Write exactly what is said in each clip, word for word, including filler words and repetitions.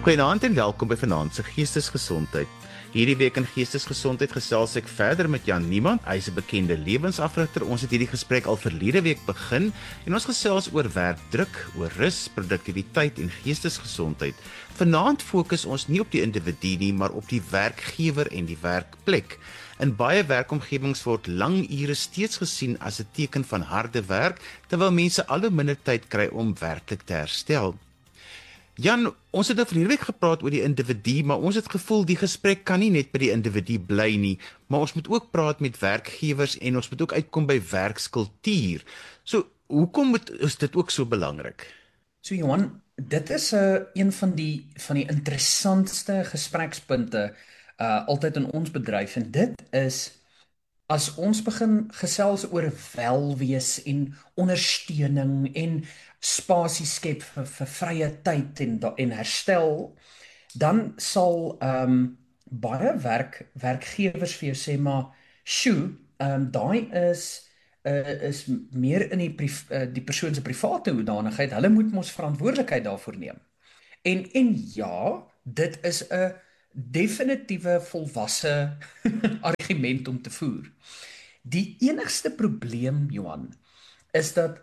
Goeienaand en welkom by Vanaand se Geestesgesondheid. Hierdie week in Geestesgesondheid gesels ek verder met Jan Niemand. Hy is 'n bekende lewensafrigter. Ons het hierdie gesprek al verlede week begin en ons gesels oor werkdruk, oor rus, produktiwiteit en geestesgesondheid. Vanaand fokus ons nie op die individu nie, maar op die werkgewer en die werkplek. In baie werkomgewings word lang ure steeds gesien as 'n teken van harde werk, terwyl mense al hoe minder tyd kry om werklik te herstel. Jan, ons het nou verlede week gepraat oor die individu, maar ons het gevoel die gesprek kan nie net by die individu bly nie, maar ons moet ook praat met werkgewers en ons moet ook uitkom by werkskultuur. So, hoekom moet, is dit ook so belangrik? So Johan, dit is 'n uh, een van die van die interessantste gesprekspunte uh, altyd in ons bedryf, en dit is as ons begin gesels oor welwees en ondersteuning en spasie skep vir, vir vrye tyd en, en herstel, dan sal um, baie werk, werkgewers vir jou sê, maar sjoe, um, daai is uh, is meer in die, priv, uh, die persoon se private hoedanigheid, hulle moet mos verantwoordelikheid daarvoor neem. En, en ja, dit is 'n definitiewe volwasse argument om te voer. Die enigste probleem, Johan, is dat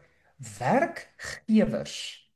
werkgewers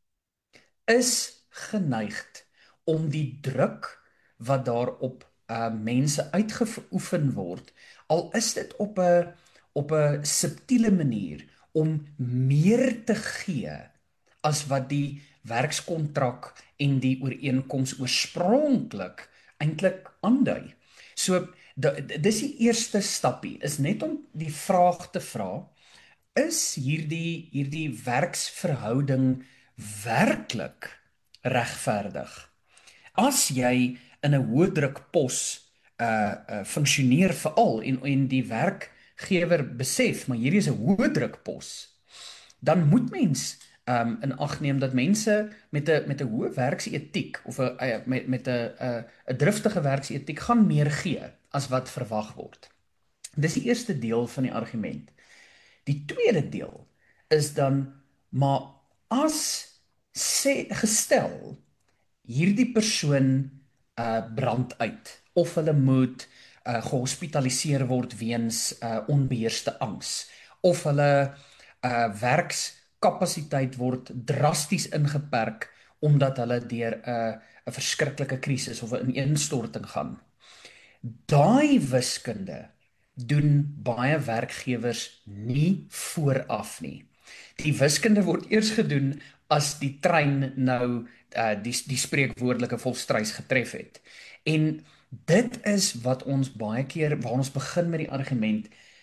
is geneigd om die druk wat daar op uh, mense uitgeoefen word, al is dit op 'n op 'n subtiele manier, om meer te gee as wat die werkskontrak en die ooreenkoms oorspronklik eintlik aandui. So, dis die eerste stappie, is net om die vraag te vra, is hierdie, hierdie werksverhouding werklik regverdig? As jy in 'n hoë druk pos uh, uh, funksioneer veral, en, en die werkgewer besef, maar hierdie is 'n hoë druk pos, dan moet mens Um, in ag neem dat mense met 'n met 'n hoë werksetiek of 'n uh, met met 'n 'n 'n driftige werksetiek gaan meer gee as wat verwag word. Dis die eerste deel van die argument. Die tweede deel is dan, maar as sê gestel hierdie persoon uh, brand uit, of hulle moet uh, gehospitaliseer word weens uh, onbeheerste angs, of hulle uh, werks kapasiteit word drasties ingeperk omdat hulle deur 'n 'n verskriklike krisis of 'n ineenstorting gaan. Daai wiskunde doen baie werkgewers nie vooraf nie. Die wiskunde word eers gedoen as die trein nou uh, die die spreekwoordelike volstruis getref het. En dit is wat ons baie keer waar ons begin met die argument.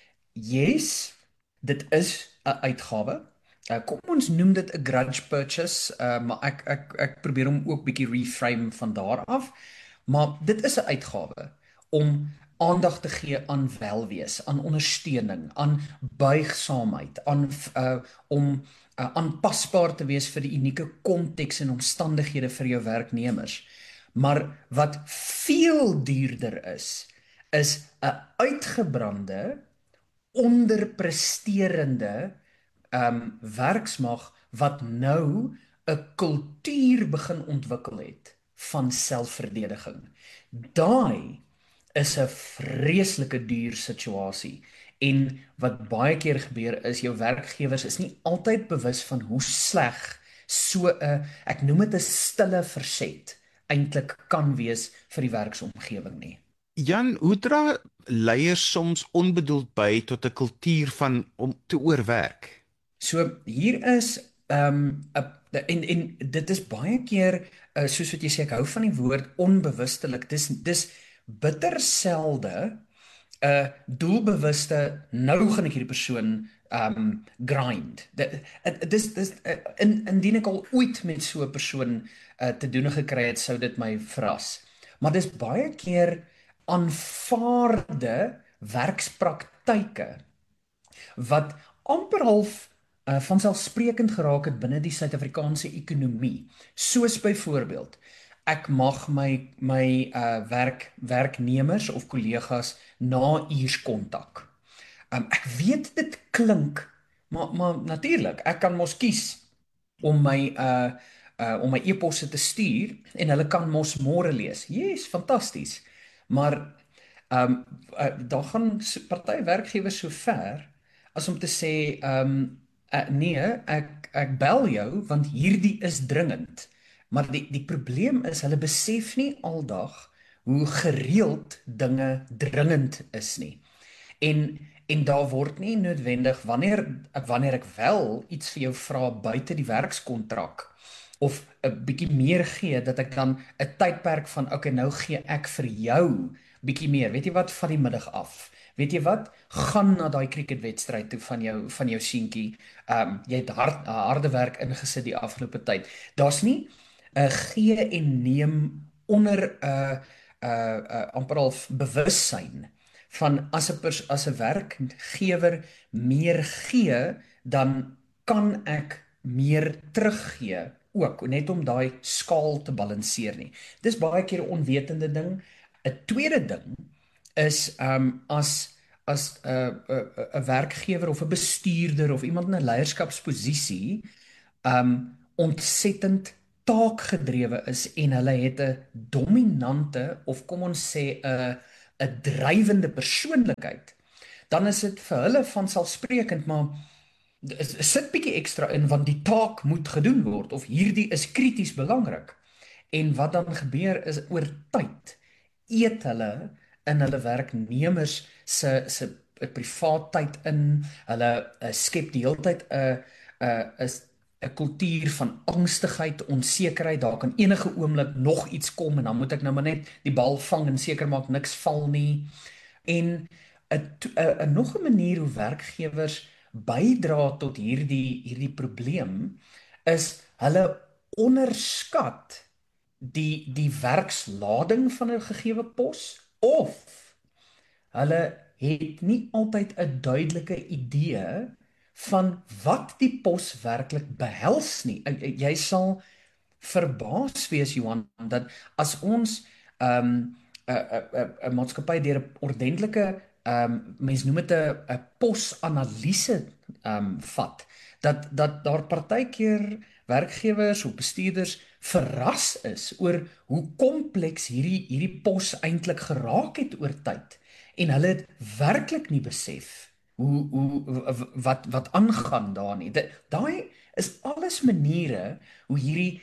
Yes, dit is 'n uitgawe. Uh, kom ons noem dit 'n grudge purchase, uh, maar ek, ek, ek probeer hom ook bietjie reframe van daar af, maar dit is 'n uitgawe om aandag te gee aan welwees, aan ondersteuning, aan buigsaamheid, aan, uh, om uh, aanpasbaar te wees vir die unieke konteks en omstandighede vir jou werknemers. Maar wat veel duurder is, is 'n uitgebrande, onderpresterende Um, werksmag wat nou 'n kultuur begin ontwikkel het van selfverdediging. Daai is 'n vreeslike duur situasie, en wat baie keer gebeur is, jou werkgewers is nie altyd bewus van hoe sleg so 'n, ek noem dit 'n stille verset, eintlik kan wees vir die werksomgewing nie. Jan, hoe dra leiers soms onbedoeld by tot 'n kultuur van om te oorwerk? So hier is um, a, en, en dit is baie keer uh, soos wat jy sê, ek hou van die woord onbewustelik, dis, dis bitter selde 'n uh, doelbewuste, nou gaan ek hierdie persoon um, grind. Dis, dis, uh, in, indien ek al ooit met so 'n persoon uh, te doen gekry het, sou dit my verras. Maar dis baie keer aanvaarde werkspraktyke wat amper half Uh, vanselfsprekend geraak het binne die Suid-Afrikaanse ekonomie, soos byvoorbeeld, ek mag my, my uh, werk, werknemers of kollegas na uurs kontak. Um, ek weet dit klink, maar, maar natuurlik, ek kan mos kies om my uh, uh, om my e-posse te stuur en hulle kan mos môre lees. Yes, fantasties. Maar ehm um, uh, daar gaan so- party werkgewers so ver as om te sê ehm um, uh, nee, ek ek bel jou want hierdie is dringend. Maar die die probleem is hulle besef nie aldag hoe gereeld dinge dringend is nie. En en daar word nie noodwendig wanneer wanneer ek wel iets vir jou vra buite die werkskontrak of 'n bietjie meer gee dat ek dan 'n tydperk van okay, nou gee ek vir jou bietjie meer. Weet jy wat, van die middag af. Weet jy wat? Gaan na daai cricketwedstryd toe van jou van jou seentjie. Ehm um, jy het hard harde werk ingesit die afgelope tyd. Daar's nie 'n gee en neem onder 'n uh, 'n uh, uh, amper al bewussyn van as 'n pers- as 'n werkgewer meer gee, dan kan ek meer teruggee ook, net om daai skaal te balanseer nie. Dis baie keer 'n onwetende ding. 'n Tweede ding is um as as 'n uh, 'n uh, 'n werkgewer of 'n bestuurder of iemand in 'n leierskapsposisie um ontsettend taakgedrewe is en hulle het 'n dominante of kom ons sê 'n 'n drywende persoonlikheid, dan is dit vir hulle van selfsprekend, maar is- sit bietjie ekstra in want die taak moet gedoen word of hierdie is krities belangrik. En wat dan gebeur is oor tyd eet hulle in hulle werknemers se se privaat tyd in. Hulle uh, skep die hele tyd 'n 'n is 'n kultuur van angstigheid, onsekerheid. Daar kan enige oomblik nog iets kom en dan moet ek nou maar net die bal vang en seker maak niks val nie. En 'n to- 'n 'n nog 'n manier hoe werkgewers bydra tot hierdie hierdie probleem is hulle onderskat die die werkslading van 'n gegeewe pos of hulle het nie altyd 'n duidelike idee van wat die pos werklik behels nie. En, en Jy sal verbaas wees, Johan, dat as ons um 'n 'n 'n 'n maatskappy deur 'n ordentlike um mens noem dit 'n 'n posanalise um vat, dat dat daar partykeer werkgewers of bestuurders verras is oor hoe kompleks hierdie hierdie pos eintlik geraak het oor tyd en hulle het werklik nie besef hoe hoe w- wat wat aangaan daar nie. Dit- Daai is alles maniere hoe hierdie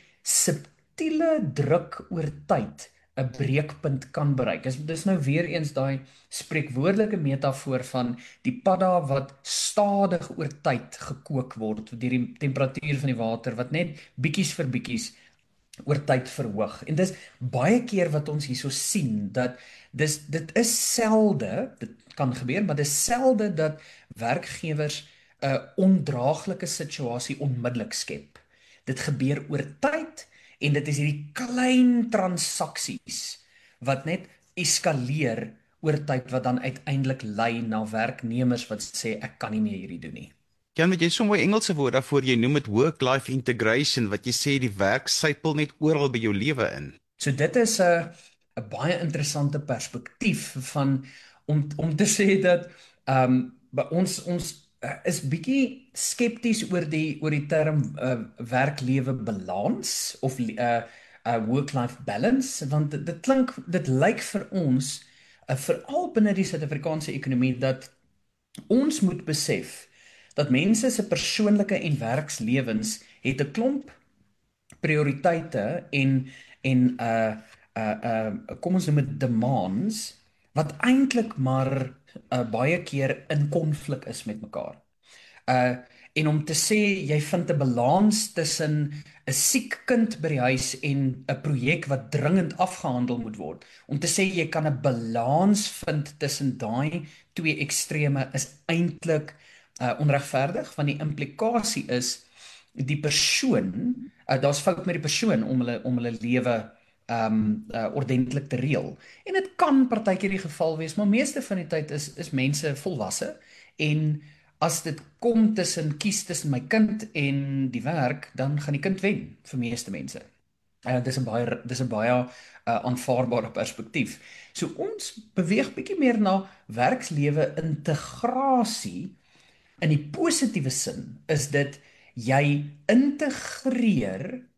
subtiele druk oor tyd 'n breekpunt kan bereik. Dis dis nou weer eens daai spreekwoordelike metafoor van die padda wat stadig oor tyd gekook word deur die temperatuur van die water wat net bietjies vir bietjies oor tyd verhoog. En dis baie keer wat ons hierso sien dat dis dit is selde, dit kan gebeur, maar dis selde dat werkgewers 'n ondraaglike situasie onmiddellik skep. Dit gebeur oor tyd en dit is hierdie klein transaksies wat net eskaleer oor tyd wat dan uiteindelik lei na werknemers wat sê ek kan nie meer hierdie doen nie. Jan, weet jy so mooi Engelse woord daarvoor, jy noem dit work-life integration, wat jy sê die werk sypel net oral by jou lewe in. So dit is 'n 'n baie interessante perspektief van om om te sê dat ehm um, by ons ons uh, is bietjie skepties oor die oor die term uh, werk-lewe balans of uh, uh, work-life balance, want dit, dit klink dit lyk vir ons uh, veral binne die Suid-Afrikaanse ekonomie dat ons moet besef dat mense se persoonlike en werkslewens het 'n klomp prioriteite en en uh uh uh kom ons noem dit demands wat eintlik maar uh, baie keer in konflik is met mekaar. Uh en om te sê jy vind 'n balans tussen 'n siek kind by die huis en 'n projek wat dringend afgehandel moet word. Om te sê jy kan 'n balans vind tussen daai twee extreme is eintlik uh, onregverdig, want die implikasie is die persoon, uh, daar's fout met die persoon om hulle om hulle lewe um uh, ordentlik te reël. En dit kan partykeer die geval wees, maar meeste van die tyd is is mense volwasse en as dit kom tussen kies tussen my kind en die werk, dan gaan die kind wen vir meeste mense. Uh, dis 'n baie dis 'n baie uh, aanvaarbare perspektief. So ons beweeg bietjie meer na werkslewe integrasie. In die positiewe sin is dit jy integreer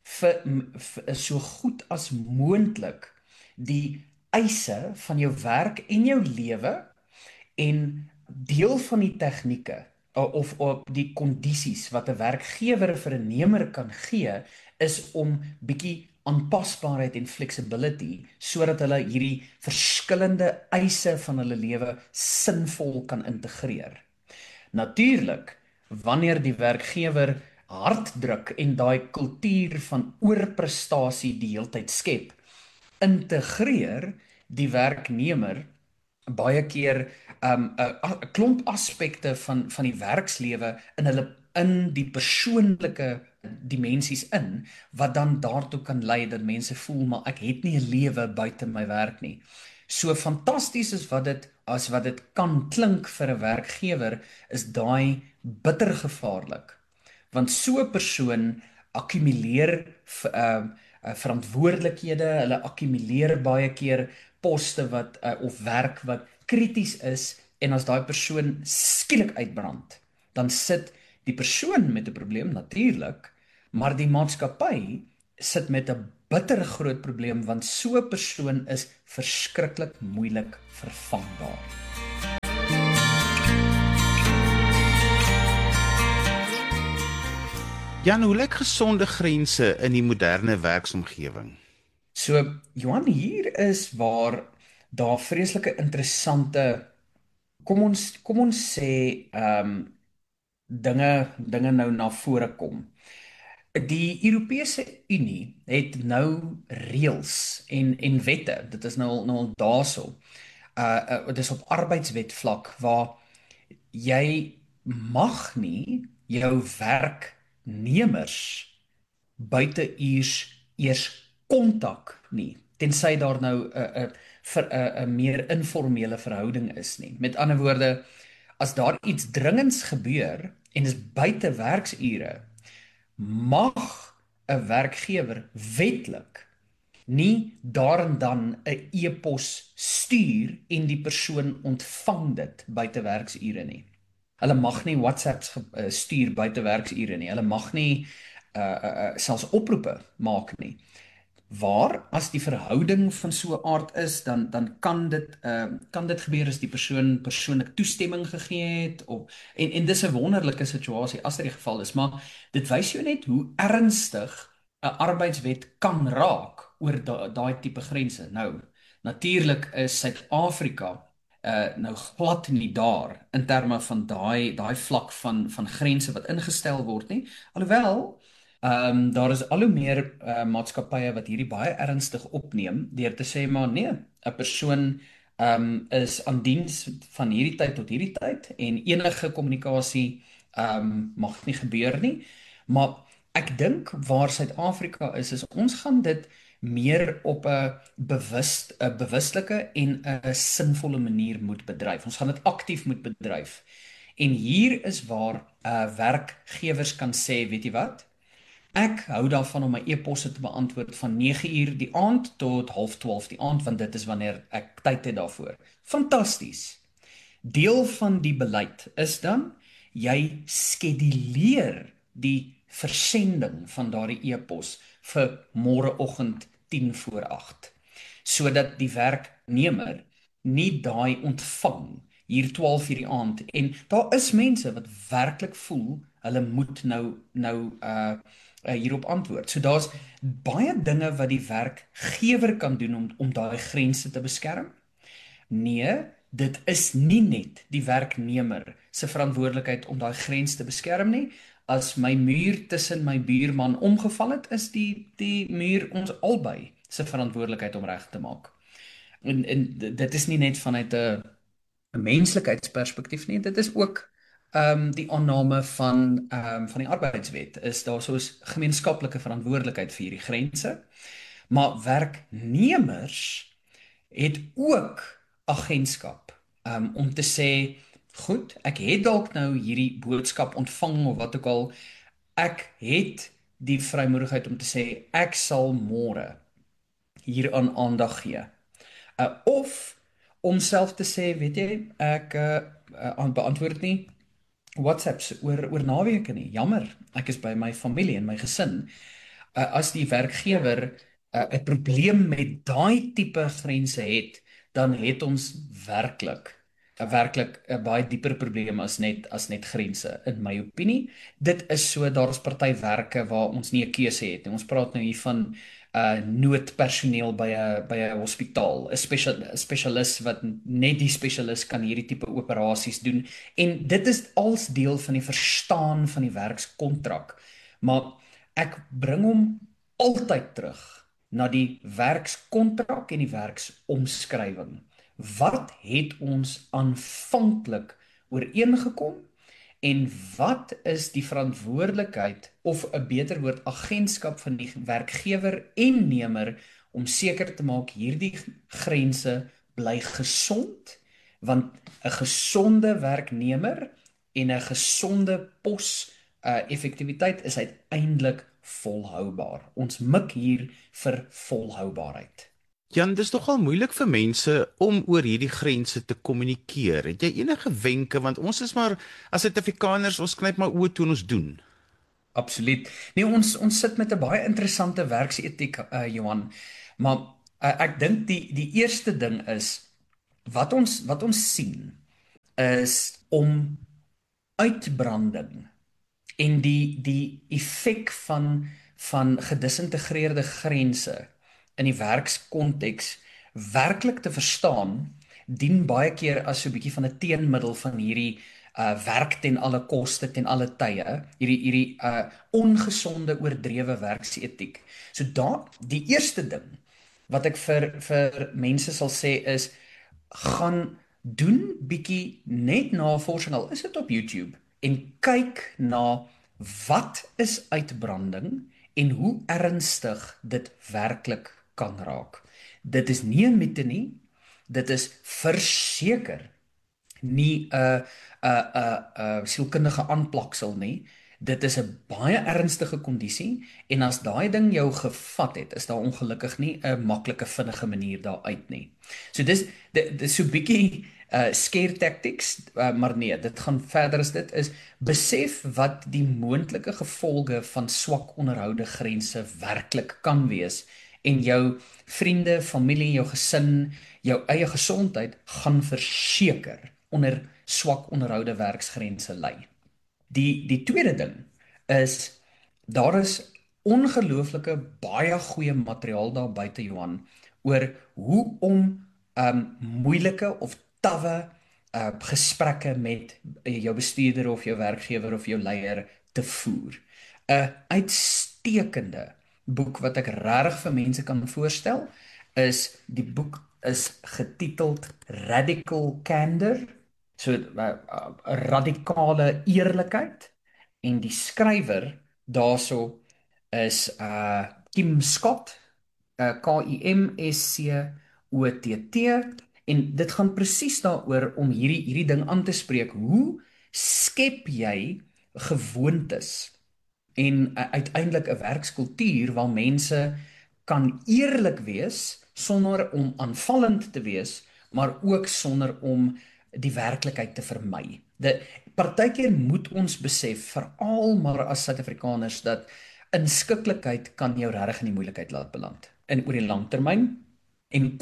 vir, vir so goed as moontlik die eise van jou werk en jou lewe en deel van die tegnieke o- of op die kondisies wat 'n werkgewer vir 'n nemer kan gee, is om bietjie aanpasbaarheid en flexibility sodat hulle hierdie verskillende eise van hulle lewe sinvol kan integreer. Natuurlik, wanneer die werkgewer hard druk en daai kultuur van oorprestasie die heeltyd skep, integreer die werknemer baie keer um 'n 'n klomp aspekte van van die werkslewe in hulle in die persoonlike dimensies in wat dan daartoe kan lei dat mense voel maar ek het nie 'n lewe buite my werk nie. So fantasties is wat dit as wat dit kan klink vir 'n werkgewer, is daai bitter gevaarlik. Want so 'n persoon akkumuleer v- uh, uh, verantwoordelikhede, hulle akkumuleer baie keer poste wat uh, of werk wat krities is, en as daai persoon skielik uitbrand, dan sit die persoon met 'n probleem natuurlik, maar die maatskappy sit met 'n bitter groot probleem want so 'n persoon is verskriklik moeilik vervangbaar. Jan, hoe lyk gesonde grense in die moderne werksomgewing? So Johan, hier is waar daar vreeslike interessante kom ons kom ons sê ehm um, dinge dinge nou na vore kom. Die Europese Unie het nou reëls en en wette. Dit is nou nou al daarso. Uh, uh dit is op arbeidswet vlak waar jy mag nie jou werknemers buiteuurs eers kontak nie, tensy daar nou 'n 'n vir 'n 'n meer informele verhouding is nie. Met ander woorde, as daar iets dringends gebeur en is buite werksure, mag 'n werkgewer wetlik nie daar en dan 'n e-pos stuur en die persoon ontvang dit buite werksure nie. Hulle mag nie WhatsApps ge- uh, stuur buite werksure nie. Hulle mag nie uh, uh, uh, selfs oproepe maak nie. Waar as die verhouding van so 'n aard is, dan dan kan dit uh, kan dit gebeur as die persoon persoonlik toestemming gegee het of en en dis 'n wonderlike situasie as dit die geval is, maar dit wys jou net hoe ernstig 'n arbeidswet kan raak oor da- daai tipe grense. Nou, natuurlik is Suid-Afrika uh nou glad nie daar in terme van daai daai vlak van van grense wat ingestel word nie. Alhoewel Ehm um, daar is al hoe meer uh, maatskappye wat hierdie baie ernstig opneem deur te sê maar nee, 'n persoon ehm um, is aan diens van hierdie tyd tot hierdie tyd en enige kommunikasie ehm um, mag nie gebeur nie. Maar ek dink waar Suid-Afrika is, is ons gaan dit meer op 'n bewus 'n bewuslike en 'n sinvolle manier moet bedryf. Ons gaan dit aktief moet bedryf. En hier is waar uh, werkgewers kan sê, weet jy wat? Ek hou daarvan om my e-posse te beantwoord van nege uur die aand tot half twaalf die aand, want dit is wanneer ek tyd het daarvoor. Fantasties. Deel van die beleid is dan jy skeduleer die versending van daardie e-pos vir môreoggend tien voor agt, sodat die werknemer nie daai ontvang hier twaalf uur die aand. En daar is mense wat werklik voel hulle moet nou nou uh, uh hierop antwoord. So daar's baie dinge wat die werkgewer kan doen om om daai grense te beskerm. Nee, dit is nie net die werknemer se verantwoordelikheid om daai grens te beskerm nie. As my muur tussen my buurman omgeval het, is die die muur ons albei se verantwoordelikheid om reg te maak. En en dit is nie net vanuit 'n 'n menslikheidsperspektief nie, dit is ook ehm um, die aanname van ehm um, van die arbeidswet is daar soos gemeenskaplike verantwoordelikheid vir hierdie grense, maar werknemers het ook agentskap um, om te sê, goed, ek het dalk nou hierdie boodskap ontvang of wat ook al, ek het die vrymoedigheid om te sê, ek sal môre hieraan aandag gee. Uh, of om self te sê, weet jy, ek uh, uh, beantwoord nie WhatsApps oor oor naweke nie. Jammer, ek is by my familie en my gesin. uh, as die werkgewer uh, 'n probleem met daai tipe grense het, dan het ons werklik 'n werklik 'n baie dieper probleem as net as net grense in my opinie. Dit is so, daar's party werke waar ons nie 'n keuse het nie. Ons praat nou hier van uh noodpersoneel by 'n by 'n hospitaal, 'n spesial 'n spesialis wat net die spesialis kan hierdie tipe operasies doen en dit is als deel van die verstaan van die werkskontrak. Maar ek bring hom altyd terug na die werkskontrak en die werksomskrywing. Wat het ons aanvanklik ooreengekom en wat is die verantwoordelikheid of 'n beter woord agentskap van die werkgewer en nemer om seker te maak hierdie grense bly gesond, want 'n gesonde werknemer en 'n gesonde pos uh, effektiwiteit is uiteindelik volhoubaar. Ons mik hier vir volhoubaarheid. Jan, dis nogal moeilik vir mense om oor hierdie grense te kommunikeer. Het jy enige wenke, want ons is maar as Suid-Afrikaners, ons knyp maar oë toe en ons doen. Absoluut. Nee, ons ons sit met 'n baie interessante werksetiek, uh, Johan. Maar uh, ek dink die die eerste ding is wat ons wat ons sien is om uitbranding en die die effek van van gedisintegreerde grense in die werkskonteks werklik te verstaan, dien baie keer as so 'n bietjie van 'n teenmiddel van hierdie uh werk ten alle koste ten alle tye, hierdie hierdie uh ongesonde oordrewe werksetiek. So daar die eerste ding wat ek vir vir mense sal sê is gaan doen bietjie net navorsing, al is dit op YouTube, en kyk na wat is uitbranding en hoe ernstig dit werklik kan raak. Dit is nie 'n mite nie, dit is verseker nie 'n 'n 'n 'n sielkundige aanplaksel nie. Dit is 'n baie ernstige kondisie en as daai ding jou gevat het, is daar ongelukkig nie 'n maklike vinnige manier daaruit nie. So dis dis so 'n bietjie uh scare tactics, uh, maar nee, dit gaan verder as dit is besef wat die moontlike gevolge van swak onderhoude grense werklik kan wees en jou vriende, familie, jou gesin, jou eie gesondheid gaan verseker onder swak onderhoude werksgrense lê. Die die tweede ding is daar is ongelooflike baie goeie materiaal daar buite, Johan, oor hoe om um moeilike of tawwe uh, gesprekke met jou bestuurder of jou werkgewer of jou leier te voer. 'n Uitstekende boek wat ek regtig vir mense kan voorstel is die boek is getiteld Radical Candor, so 'n uh, uh, radikale eerlikheid, en die skrywer daarso is uh Kim Scott, uh, K I M S C O T T, en dit gaan presies daaroor om hierdie hierdie ding aan te spreek. Hoe skep jy gewoontes en uh, uiteindelik 'n werkskultuur waar mense kan eerlik wees sonder om aanvallend te wees, maar ook sonder om die werklikheid te vermy. De partykeer moet ons besef, veral maar as Suid-Afrikaners, dat inskikkelikheid kan jou regtig in die moeilikheid laat beland in oor die langtermyn, en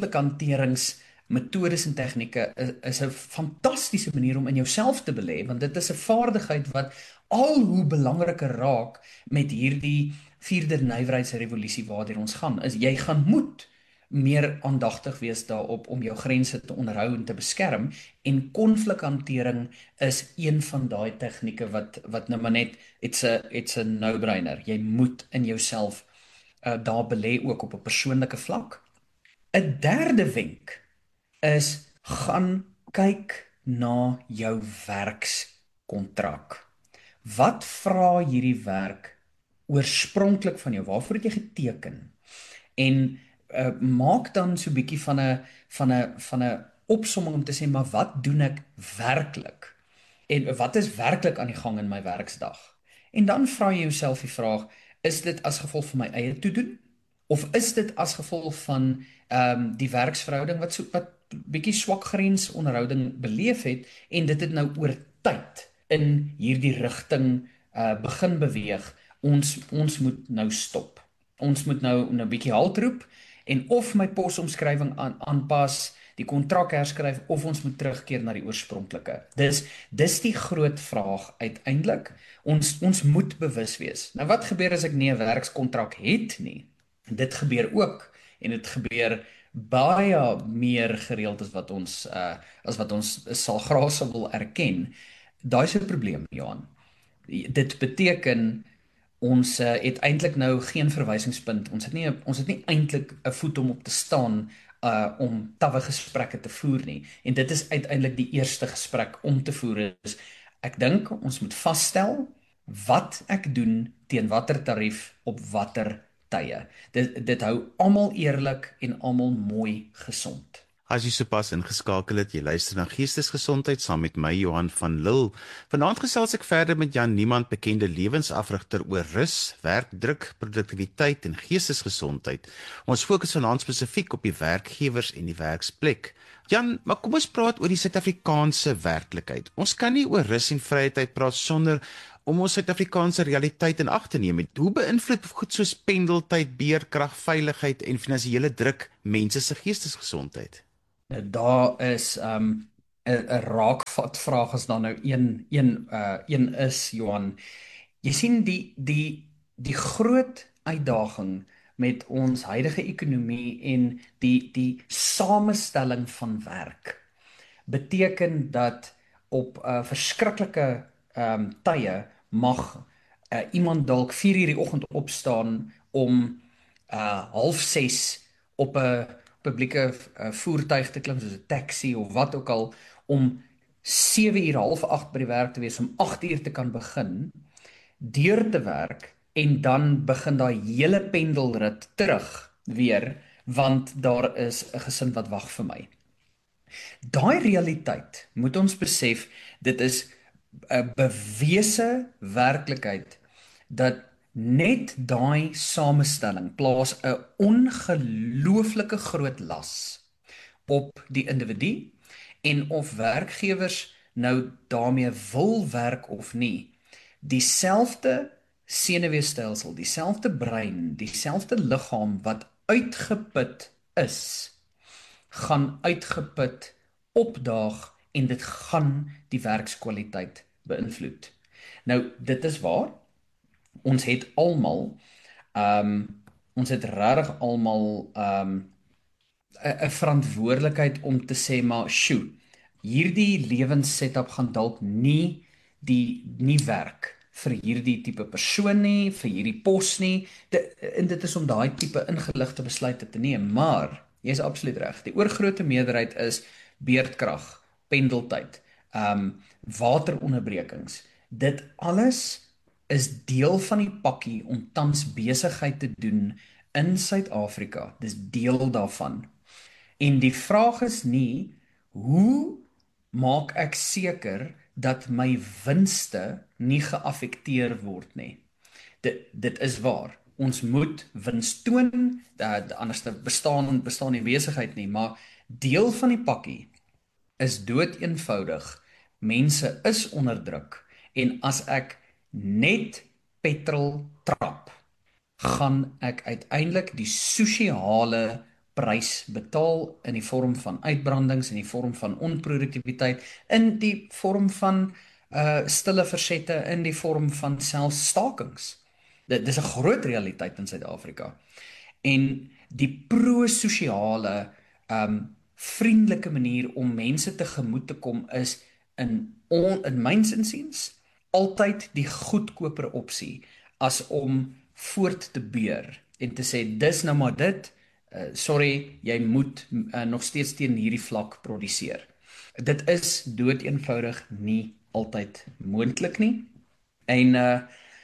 konflikhanteringsmetodes en tegnieke is, is 'n fantastiese manier om in jouself te belê, want dit is 'n vaardigheid wat al hoe belangriker raak met hierdie vierde nywerheidsrevolusie waardeur ons gaan. Is jy gaan moet meer aandagtig wees daarop om jou grense te onderhou en te beskerm, en konflikhantering is een van daai tegnieke wat wat nou maar net it's a it's a no-brainer. Jy moet in jouself uh, daar belê ook op 'n persoonlike vlak. 'n Derde wenk is gaan kyk na jou werkskontrak. Wat vra hierdie werk oorspronklik van jou? Waarvoor het jy geteken? En uh, maak dan so 'n bietjie van 'n van 'n van 'n opsomming om te sê, maar wat doen ek werklik? En wat is werklik aan die gang in my werksdag? En dan vra jy jouself die vraag, is dit as gevolg van my eie toedoen? Of is dit as gevolg van ehm um, die werksverhouding wat so wat bietjie swak grensonderhouding beleef het en dit het nou oor tyd in hierdie rigting uh, begin beweeg ons ons moet nou stop. Ons moet nou 'n bietjie halt roep en of my posomskrywing aan, aanpas, die kontrak herskryf of ons moet terugkeer na die oorspronklike. Dis dis die groot vraag uiteindelik. Ons ons moet bewus wees. Nou wat gebeur as ek nie 'n werkskontrak het nie? Dit gebeur ook en dit gebeur baie meer gereeld as wat ons uh, as wat ons sal graag sou wil erken. Daai is 'n probleem, Johan. Dit beteken ons uh, het eintlik nou geen verwysingspunt. Ons het nie ons het nie eintlik 'n voet om op te staan uh om tawwe gesprekke te voer nie. En dit is uiteindelik die eerste gesprek om te voer is ek dink ons moet vasstel wat ek doen teen watter tarief op watter tye. Dit dit hou almal eerlik en almal mooi gesond. As jy sopas ingeskakel het, jy luister na Geestesgesondheid saam met my Johan van Lille. Vanaand gesels ek verder met Jan Niemand, bekende lewensafrigter oor rus, werkdruk, produktiwiteit en geestesgesondheid. Ons fokus vanaand spesifiek op die werkgewers en die werksplek. Jan, maar kom ons praat oor die Suid-Afrikaanse werklikheid. Ons kan nie oor rus en vrye tyd praat sonder om ons Suid-Afrikaanse realiteit in ag te neem. Hoe beïnvloed goed soos pendeltyd, beerkrag, veiligheid en finansiële druk mense se geestesgesondheid? Daar is um 'n 'n raakvat vraag as daar nou een een uh een is, Johan. Jy sien die die die groot uitdaging met ons huidige ekonomie en die die samestelling van werk beteken dat op 'n uh, verskriklike um tye mag uh, iemand dalk vier uur die oggend opstaan om uh half ses op 'n publieke uh, voertuig te klim soos 'n taxi of wat ook al om sewe uur half agt by die werk te wees om agt uur te kan begin deur te werk en dan begin daai hele pendelrit terug weer want daar is 'n gesin wat wag vir my. Daai realiteit moet ons besef, dit is 'n bewese werklikheid dat net daai samestelling plaas 'n ongelooflike groot las op die individu en of werkgewers nou daarmee wil werk of nie. Dieselfde senuweestelsel, dieselfde brein, dieselfde liggaam wat uitgeput is, gaan uitgeput opdaag en dit gaan die werkskwaliteit beïnvloed. Nou, dit is waar. Ons het almal um ons het regtig almal um 'n 'n verantwoordelikheid om te sê maar sjoe, hierdie lewenssetup gaan dalk nie die nie werk vir hierdie tipe persoon nie, vir hierdie pos nie. Dit, en dit is om daai tipe ingeligte besluite te neem, maar jy is absoluut reg. Die oorgrootste meerderheid is beerdkrag, pendeltyd, um wateronderbrekings. Dit alles is deel van die pakkie om tans besigheid te doen in Suid-Afrika. Dis deel daarvan. En die vraag is nie, hoe maak ek seker dat my winste nie geaffekteer word nie? Dit, dit is waar. Ons moet wins toon, anders bestaan, bestaan nie besigheid nie, maar deel van die pakkie is dood eenvoudig. Mense is onder druk en as ek net petrol trap, gaan ek uiteindelik die sosiale prys betaal in die vorm van uitbrandings, in die vorm van onproduktiwiteit, in die vorm van uh, stille versette, in die vorm van selfs stakings. Dit is 'n groot realiteit in Suid-Afrika. En die pro-sosiale, um, vriendelike manier om mense tegemoet te kom is in, on, in myns insiens altyd die goedkoper opsie as om voort te beur en te sê dis nou maar dit, uh, sorry, jy moet uh, nog steeds teen hierdie vlak produseer. Dit is dood eenvoudig nie altyd moontlik nie. En uh,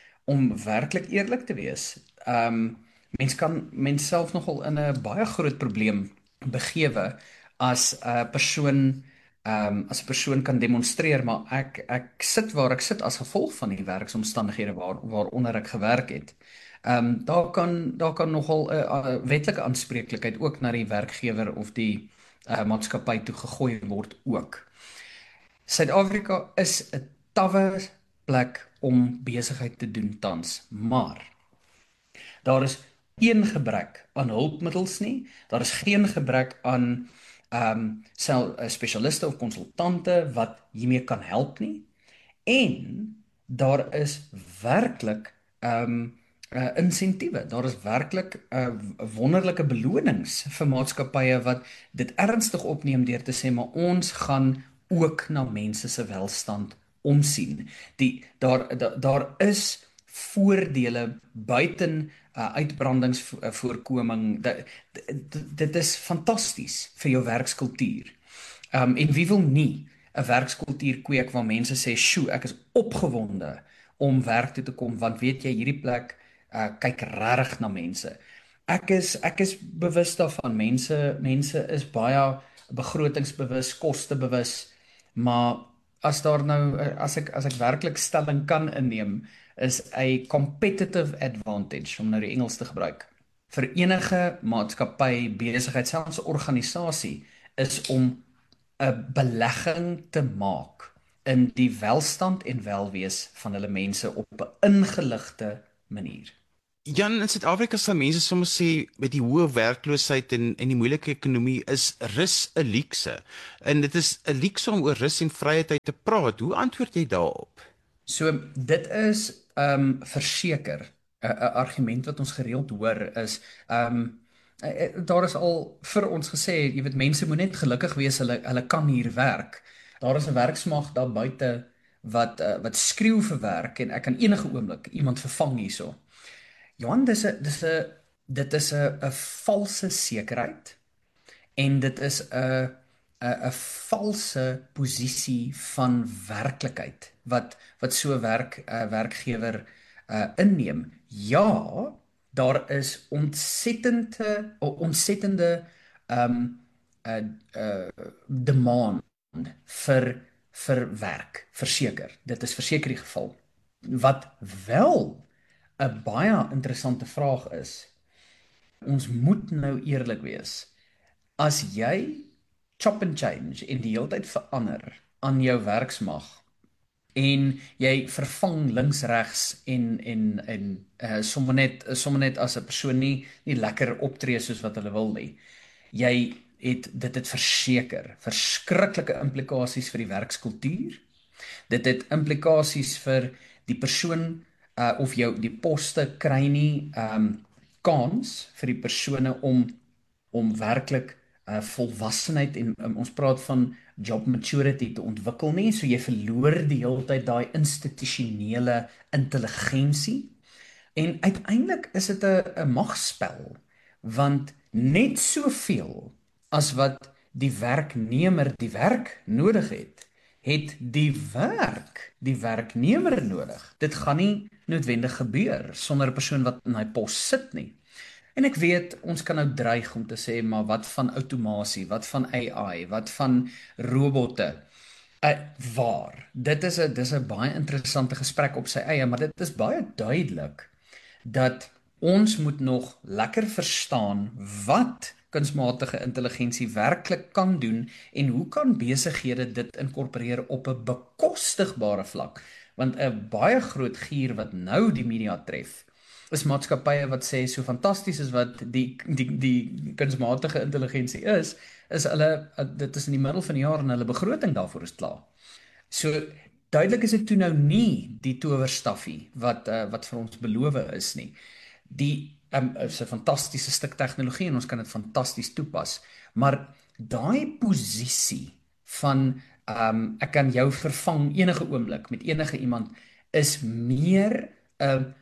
om werklik eerlik te wees, um, mens kan mens self nogal in 'n baie groot probleem begewe as 'n persoon Um, as 'n persoon kan demonstreer, maar ek ek sit waar ek sit as gevolg van die werksomstandighede waar waaronder ek gewerk het. Um, daar kan daar kan nogal 'n uh, uh, wetlike aanspreeklikheid ook na die werkgewer of die uh, maatskappy toe gegooi word ook. Suid-Afrika is 'n tawwe plek om besigheid te doen tans, maar daar is geen gebrek aan hulpmiddels nie. Daar is geen gebrek aan ehm um, sel, uh, spesialiste of konsultante wat hiermee kan help nie. En daar is werklik ehm um, uh, insentiewe. Daar is werklik uh, wonderlike belonings vir maatskappye wat dit ernstig opneem deur te sê maar ons gaan ook na mense se welstand omsien. Die daar da, daar is voordele buiten uh, uitbrandingsvoorkoming. Dit, dit, dit is fantasties vir jou werkskultuur. Um, en wie wil nie 'n werkskultuur kweek waar mense sê, "Sjoe, ek is opgewonde om werk toe te kom want weet jy hierdie plek uh, kyk regtig na mense." Ek is ek is bewus daarvan. Mense mense is baie begrotingsbewus, kostebewus, maar as daar nou as ek as ek werklik stelling kan inneem, is 'n competitive advantage, om nou die Engels te gebruik, vir enige maatskappy, besigheid, selfs 'n organisasie, is om 'n belegging te maak in die welstand en welwees van hulle mense op 'n ingeligte manier. Jan, in Suid-Afrika sal mense soms sê met die hoë werkloosheid en en die moeilike ekonomie is rus 'n luukse. En dit is 'n luukse om oor rus en vryheid uit te praat. Hoe antwoord jy daarop? So dit is ehm um, verseker 'n 'n argument wat ons gereeld hoor is ehm um, daar is al vir ons gesê, jy weet, mense moet net gelukkig wees hulle hulle kan hier werk. Daar is 'n werksmag daar buite wat uh, wat skreeu vir werk en ek kan enige oomblik iemand vervang hierso. Johan, dis 'n dis 'n dit is 'n 'n valse sekerheid en dit is 'n 'n 'n valse posisie van werklikheid wat wat so werk 'n uh, werkgewer uh, inneem. Ja, daar is ontsettende ontsettende ehm um, 'n uh, uh, demand vir vir werk, verseker. Dit is verseker die geval. Wat wel 'n baie interessante vraag is, ons moet nou eerlik wees. As jy chop and change en die hele tyd verander aan jou werksmag en jy vervang links regs en en en uh, sommer net sommer net as 'n persoon nie nie lekker optree soos wat hulle wil nie. Jy het dit het verseker verskriklike implikasies vir die werkskultuur. Dit het implikasies vir die persoon uh, of jou die poste kry nie um kans vir die persone om om werklik uh, volwassenheid en um, ons praat van job maturity te ontwikkel nie, so jy verloor die hele tyd daai institusionele intelligensie. En uiteindelik is dit 'n 'n magspel, want net soveel as wat die werknemer die werk nodig het, het die werk die werknemer nodig. Dit gaan nie noodwendig gebeur sonder 'n persoon wat in hy pos sit nie. En ek weet, ons kan nou dreig om te sê, maar wat van outomasie, wat van A I, wat van robotte? Uh, waar? Dit is 'n dis 'n baie interessante gesprek op sy eie, maar dit is baie duidelik dat ons moet nog lekker verstaan wat kunsmatige intelligensie werklik kan doen en hoe kan besighede dit inkorporeer op 'n bekostigbare vlak. Want 'n baie groot gier wat nou die media tref, is maatskappye wat sê so fantasties is wat die die die kunsmatige intelligensie is, is hulle dit is in die middel van die jaar en hulle begroting daarvoor is klaar. So duidelik is dit toe nou nie die towerstaffie wat uh, wat vir ons beloof is nie. Die um, is 'n fantastiese stuk tegnologie en ons kan dit fantasties toepas, maar daai posisie van um, ek kan jou vervang enige oomblik met enige iemand is meer 'n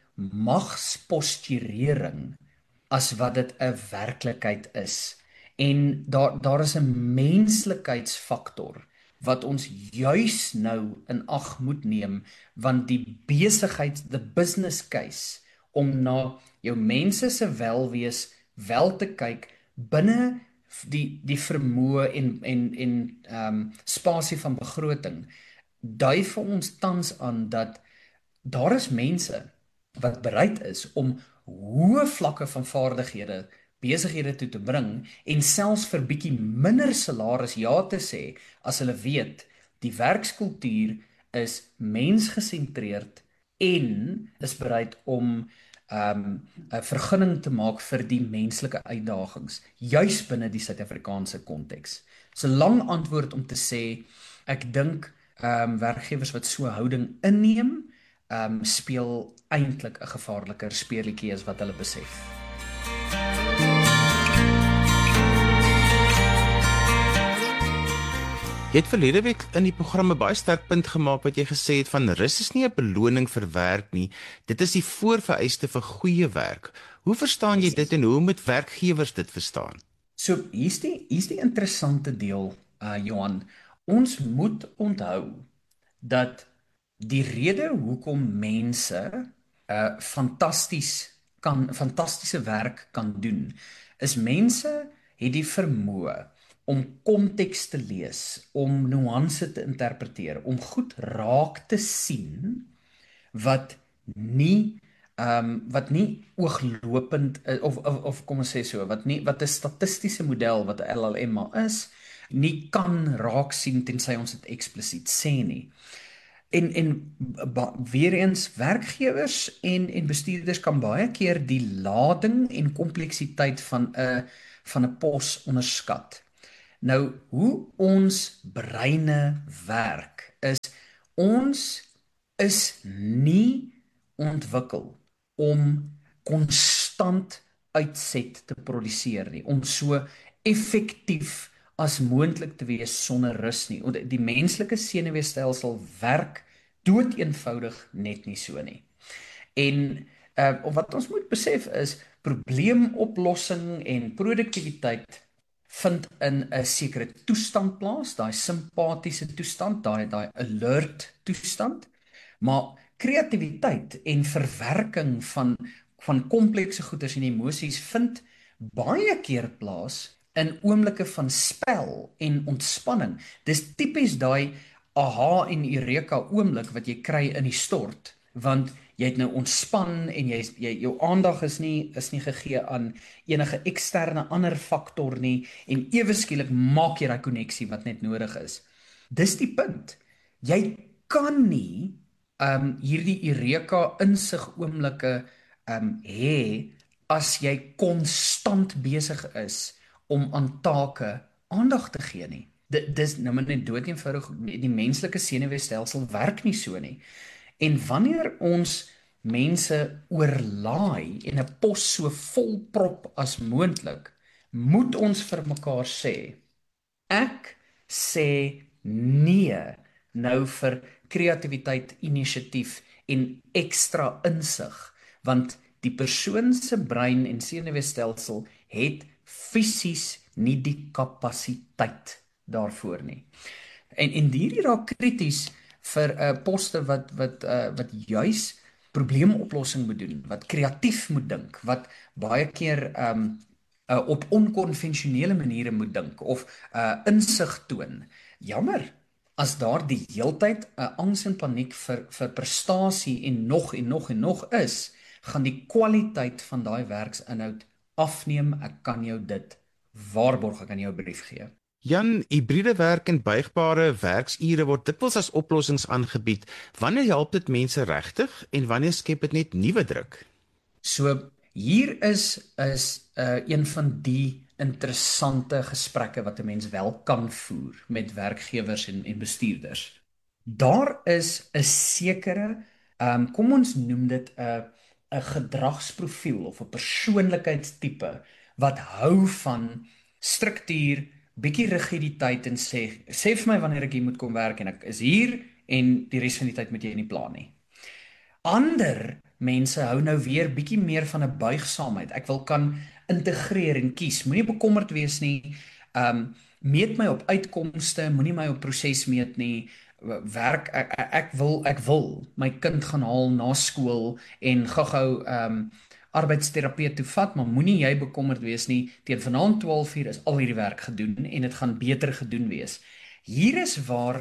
magsposturering as wat dit 'n werklikheid is. En daar daar is 'n menslikheidsfaktor wat ons juis nou in ag moet neem, want die besigheid, the business case om na jou mense se welwees wel te kyk binne die die vermoë en en en ehm um, spasie van begroting, dui vir ons tans aan dat daar is mense wat bereid is om hoë vlakke van vaardighede besighede toe te bring en selfs vir bietjie minder salaris ja te sê as hulle weet die werkskultuur is mensgesentreerd en is bereid om um 'n vergunning te maak vir die menslike uitdagings, juis binne die Suid-Afrikaanse konteks. Dis 'n lang antwoord om te sê, ek dink um werkgewers wat so 'n houding inneem, um speel eintlik 'n gevaarliker speletjie as wat hulle besef. Jy het verlede week in die programme baie sterk punt gemaak wat jy gesê het van rus is nie 'n beloning vir werk nie, dit is die voorvereiste vir goeie werk. Hoe verstaan jy dit en hoe moet werkgewers dit verstaan? So hier's die hier's die interessante deel, uh Johan. Ons moet onthou dat die rede hoekom mense uh fantasties kan fantastiese werk kan doen, is mense het die vermoë om konteks te lees, om nuance te interpreteer, om goed raak te sien wat nie um wat nie ooglopend of of of kom ons sê so, wat nie wat 'n statistiese model wat 'n L L M maar is, nie kan raak sien tensy ons dit eksplisiet sê nie. En en ba, weer eens werkgewers en en bestuurders kan baie keer die lading en kompleksiteit van 'n van 'n pos onderskat. Nou, hoe ons breine werk is, ons is nie ontwikkel om konstant uitset te produseer nie, om so effektief as moontlik te wees sonder rus nie. Die menslike senuweestelsel werk doeteenvoudig net nie so nie. En uh, wat ons moet besef is, probleemoplossing en produktiwiteit vind in 'n sekere toestand plaas, daai simpatiese toestand, daai daai alert toestand, maar kreatiwiteit en verwerking van van komplekse goeders en emosies vind baie keer plaas in oomblikke van spel en ontspanning. Dis tipies daai aha en eureka oomblik wat jy kry in die stort, want jy het nou ontspan en jy, jy jou aandag is nie is nie gegee aan enige eksterne ander faktor nie en ewe skielik maak jy daai koneksie wat net nodig is. Dis die punt. Jy kan nie um hierdie eureka insig oomblikke um hê as jy konstant besig is om aan take aandag te gee nie. Dit dis nou maar net doeteenvoudig, die menslike senuweestelsel werk nie so nie. En wanneer ons mense oorlaai en 'n pos so volprop as moontlik, moet ons vir mekaar sê, ek sê nee nou vir kreatiwiteit, inisiatief en ekstra insig, want die persoon se brein en senuweestelsel het fisies nie die kapasiteit daarvoor nie. En en hierdie raak krities vir 'n uh, poste wat wat uh, wat juis probleemoplossing moet doen, wat kreatief moet dink, wat baie keer um uh, op onkonvensionele maniere moet dink of uh, insig toon. Jammer, as daar die heeltyd 'n uh, angs en paniek vir vir prestasie en nog en nog en nog is, gaan die kwaliteit van daai werksinhoud afneem. Ek kan jou dit waarborg, ek kan jou 'n brief gee. Jan, hibriede werk en buigbare werksure word dikwels as oplossings aangebied. Wanneer help dit mense regtig en wanneer skep dit net nuwe druk? So hier is is uh, een van die interessante gesprekke wat 'n mens wel kan voer met werkgewers en, en bestuurders. Daar is 'n sekere, um, kom ons noem dit 'n 'n gedragsprofiel of 'n persoonlikheidstipe wat hou van struktuur, bietjie rigiditeit en sê sê vir my wanneer ek hier moet kom werk en ek is hier en die res van die tyd moet jy nie plan nie. Ander mense hou nou weer bietjie meer van 'n buigsaamheid. Ek wil kan integreer en kies. Moenie bekommerd wees nie. Um meet my op uitkomste, moenie my op proses meet nie. Werk ek, ek wil ek wil my kind gaan haal na skool en gou-gou um arbeidsterapeut toe vat, maar moenie jy bekommerd wees nie. Teen vanaand twaalf uur is al hierdie werk gedoen en dit gaan beter gedoen wees. Hier is waar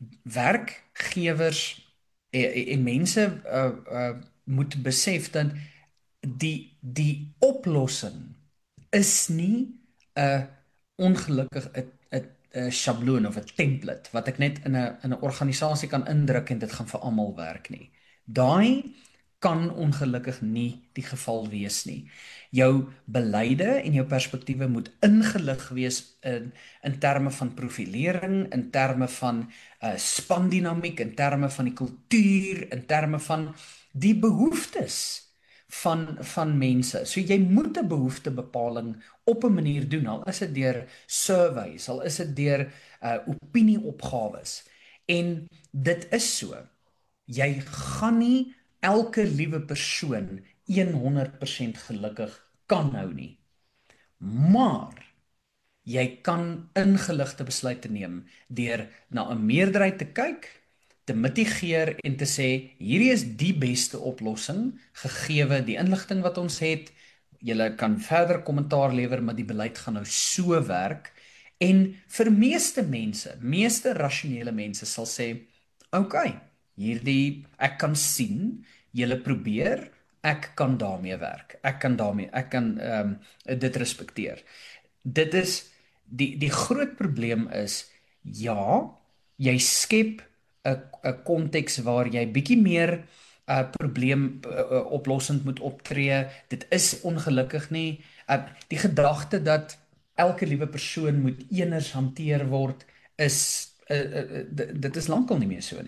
werkgewers en, en mense uh, uh, moet besef dat die die oplossing is nie 'n ongelukkig 'n 'n sjabloon of 'n template wat ek net in 'n in 'n organisasie kan indruk en dit gaan vir almal werk nie. Daai kan ongelukkig nie die geval wees nie. Jou beleide en jou perspektiewe moet ingelig wees in in terme van profilering, in terme van uh, spandinamiek, in terme van die kultuur, in terme van die behoeftes van van mense. So jy moet 'n behoeftebepaling op 'n manier doen, al is dit deur surveys, al is dit deur uh, opinieopgawes. En dit is so. Jy gaan nie elke liewe persoon honderd persent gelukkig kan hou nie. Maar jy kan ingeligte besluite neem deur na 'n meerderheid te kyk, te mitigeer en te sê hierdie is die beste oplossing gegeewe die inligting wat ons het. Julle kan verder kommentaar lewer, maar die beleid gaan nou so werk. En vir meeste mense, meeste rasionele mense sal sê, okay, hierdie ek kan sien, julle probeer, ek kan daarmee werk. Ek kan daarmee, ek kan ehm um, dit respekteer. Dit is die die groot probleem is ja, jy skep 'n 'n konteks waar jy bietjie meer uh probleem uh, oplossend moet optree. Dit is ongelukkig nie uh, die gedagte dat elke liewe persoon moet eners hanteer word is uh, uh, uh, dit is lankal nie meer so nie.